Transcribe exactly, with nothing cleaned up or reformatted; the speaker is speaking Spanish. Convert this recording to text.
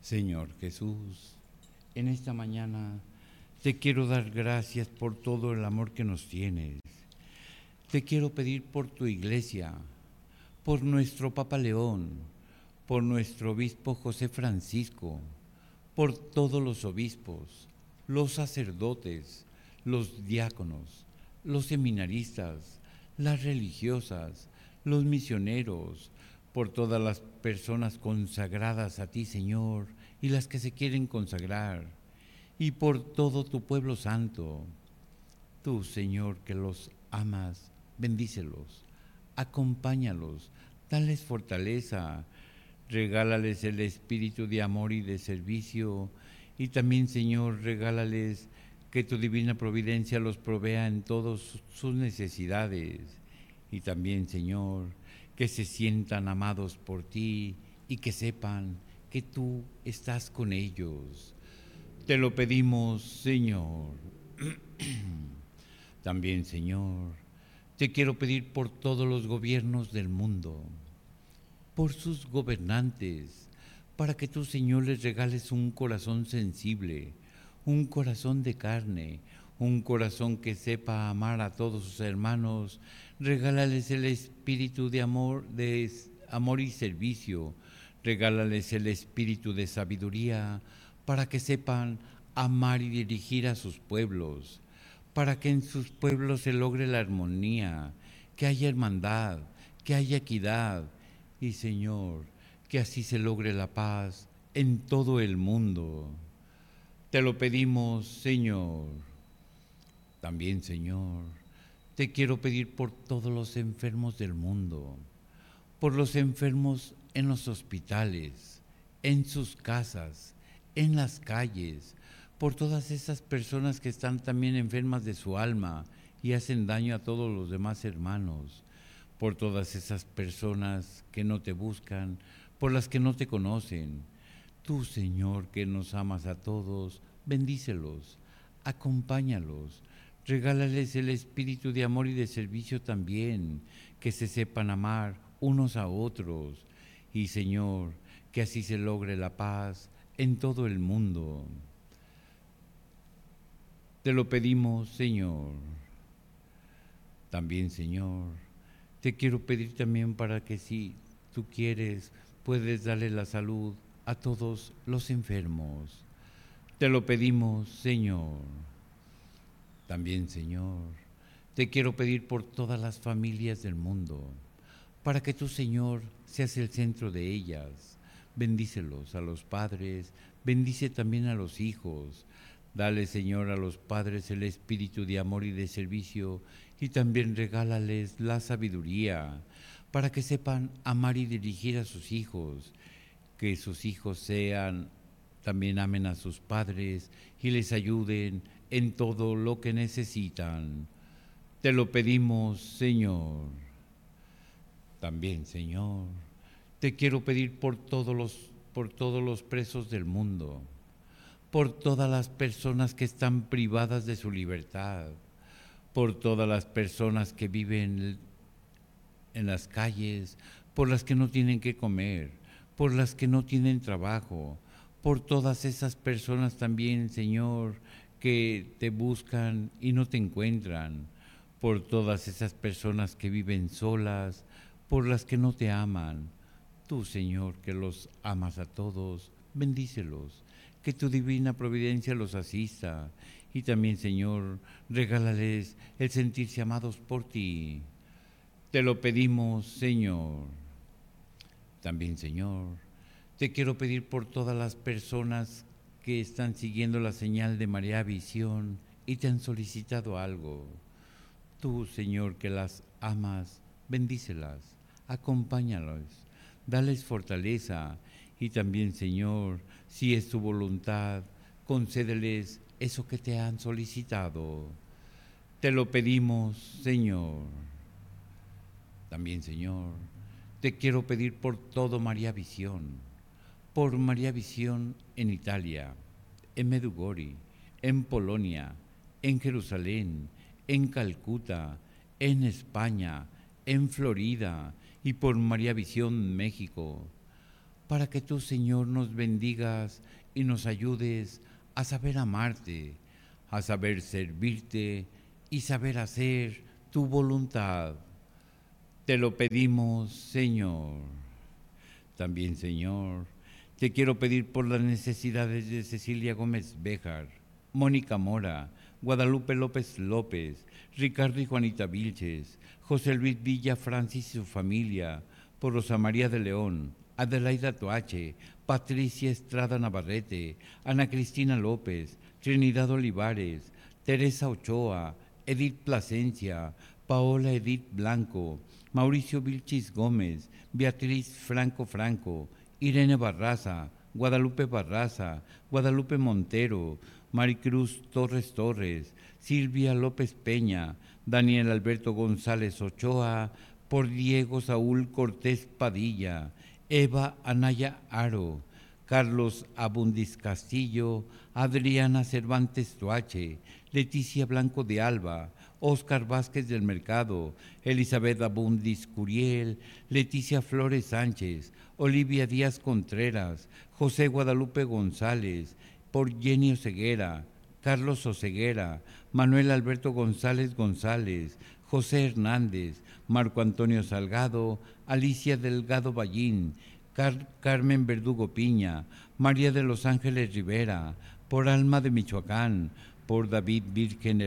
Señor Jesús, en esta mañana te quiero dar gracias por todo el amor que nos tienes. Te quiero pedir por tu iglesia, por nuestro Papa León, por nuestro obispo José Francisco, por todos los obispos, los sacerdotes, los diáconos, los seminaristas, las religiosas, los misioneros, por todas las personas consagradas a ti, Señor, y las que se quieren consagrar, y por todo tu pueblo santo. Tú, Señor, que los amas, bendícelos, acompáñalos, dales fortaleza, regálales el espíritu de amor y de servicio, y también, Señor, regálales que tu divina providencia los provea en todas sus necesidades, y también, Señor, que se sientan amados por ti y que sepan que tú estás con ellos. Te lo pedimos, Señor. También, Señor, te quiero pedir por todos los gobiernos del mundo, por sus gobernantes, para que tú, Señor, les regales un corazón sensible, un corazón de carne, un corazón que sepa amar a todos sus hermanos. Regálales el espíritu de amor, de amor y servicio. Regálales el espíritu de sabiduría para que sepan amar y dirigir a sus pueblos, para que en sus pueblos se logre la armonía, que haya hermandad, que haya equidad y, Señor, que así se logre la paz en todo el mundo. Te lo pedimos, Señor. También, Señor, te quiero pedir por todos los enfermos del mundo, por los enfermos en los hospitales, en sus casas, en las calles, por todas esas personas que están también enfermas de su alma y hacen daño a todos los demás hermanos, por todas esas personas que no te buscan, por las que no te conocen. Tú, Señor, que nos amas a todos, bendícelos, acompáñalos, regálales el espíritu de amor y de servicio también, que se sepan amar unos a otros. Y, Señor, que así se logre la paz en todo el mundo. Te lo pedimos, Señor. También, Señor, te quiero pedir también para que si tú quieres, puedes darle la salud a todos los enfermos. Te lo pedimos, Señor. También, Señor, te quiero pedir por todas las familias del mundo, para que tú, Señor, seas el centro de ellas. Bendícelos a los padres, bendice también a los hijos. Dale, Señor, a los padres el espíritu de amor y de servicio, y también regálales la sabiduría, para que sepan amar y dirigir a sus hijos, que sus hijos sean, también amen a sus padres y les ayuden en todo lo que necesitan. Te lo pedimos, Señor. También, Señor, te quiero pedir por todos los, por todos los presos del mundo, por todas las personas que están privadas de su libertad, por todas las personas que viven en las calles, por las que no tienen que comer, por las que no tienen trabajo, por todas esas personas también, Señor, que te buscan y no te encuentran, por todas esas personas que viven solas, por las que no te aman. Tú, Señor, que los amas a todos, bendícelos, que tu divina providencia los asista, y también, Señor, regálales el sentirse amados por ti. Te lo pedimos, Señor. También, Señor, te quiero pedir por todas las personas que están siguiendo la señal de María Visión y te han solicitado algo. Tú, Señor, que las amas, bendícelas, acompáñalas, dales fortaleza y también, Señor, si es tu voluntad, concédeles eso que te han solicitado. Te lo pedimos, Señor. También, Señor, te quiero pedir por todo María Visión, por María Visión en Italia, en Medjugorje, en Polonia, en Jerusalén, en Calcuta, en España, en Florida y por María Visión México, para que tú, Señor, nos bendigas y nos ayudes a saber amarte, a saber servirte y saber hacer tu voluntad. Te lo pedimos, Señor. También, Señor, te quiero pedir por las necesidades de Cecilia Gómez Béjar, Mónica Mora, Guadalupe López López, Ricardo y Juanita Vilches, José Luis Villa Francis y su familia, por Rosa María de León, Adelaida Toache, Patricia Estrada Navarrete, Ana Cristina López, Trinidad Olivares, Teresa Ochoa, Edith Plasencia, Paola Edith Blanco, Mauricio Vilchis Gómez, Beatriz Franco Franco, Irene Barraza, Guadalupe Barraza, Guadalupe Montero, Maricruz Torres Torres, Silvia López Peña, Daniel Alberto González Ochoa, por Diego Saúl Cortés Padilla, Eva Anaya Aro, Carlos Abundis Castillo, Adriana Cervantes Toache, Leticia Blanco de Alba, Óscar Vázquez del Mercado, Elizabeth Abundis Curiel, Leticia Flores Sánchez, Olivia Díaz Contreras, José Guadalupe González, por Jenny Oseguera, Carlos Oseguera, Manuel Alberto González González, José Hernández, Marco Antonio Salgado, Alicia Delgado Ballín, Car Carmen Verdugo Piña, María de los Ángeles Rivera, por Alma de Michoacán, por David Virgen